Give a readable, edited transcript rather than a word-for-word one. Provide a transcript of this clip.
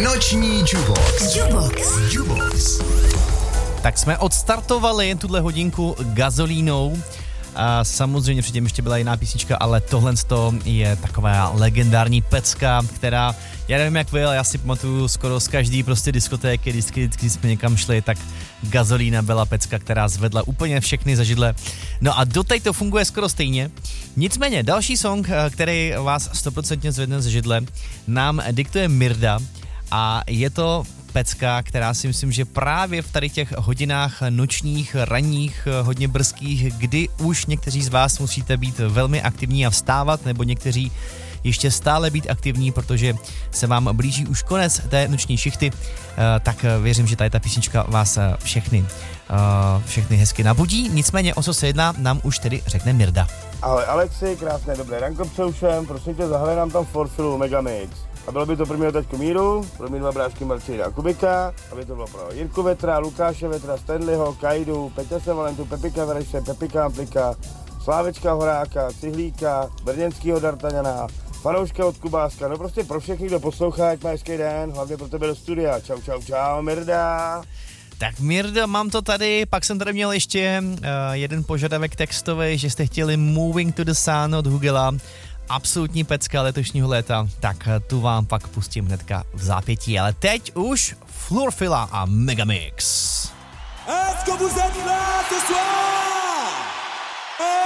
Noční Jubox. Tak jsme odstartovali tuhle hodinku Gazolínou. A samozřejmě předtím ještě byla jiná písnička, ale tohle je taková legendární pecka, která, já nevím jak vy, ale já si pamatuju skoro z každý prostě diskotéky, vždycky jsme někam šli, tak Gazolína byla pecka, která zvedla úplně všechny za židle. No a doteď to funguje skoro stejně. Nicméně další song, který vás 100% zvedne za židle, nám diktuje Mirda a je to pecka, která si myslím, že právě v tady těch hodinách nočních, ranních, hodně brzkých, kdy už někteří z vás musíte být velmi aktivní a vstávat, nebo někteří ještě stále být aktivní, protože se vám blíží už konec té noční šichty, tak věřím, že tady ta písnička vás všechny hezky nabudí. Nicméně o co se jedná, nám už tedy řekne Mirda. Ahoj Alexi, krásné dobré ranko přeju všem, prosím tě, zahraj nám tam Forfilu Megamix. A bylo by to pro mého taťku Míru, pro mě dva brášky Marcina a Kubika, aby to bylo pro Jirku Vetra, Lukáše Vetra, Stanleyho, Kajdu, Peťase Valentu, Pepika Vereše, Pepika Amplika, Slávečka Horáka, Cihlíka, Brněnskýho D'Artagnana, fanouška od Kubáska, no prostě pro všechny, kdo poslouchá, ať má hezký den, hlavně pro tebe do studia. Čau, Mirda. Tak Mirda, mám to tady, pak jsem tady měl ještě jeden požadavek textový, že jste chtěli Moving to the Sun od Hugela. Absolutní pecka letošního léta, tak tu vám pak pustím hnedka v zápětí, ale teď už Florfila a Megamix. Est-ce que vous êtes là ce soir?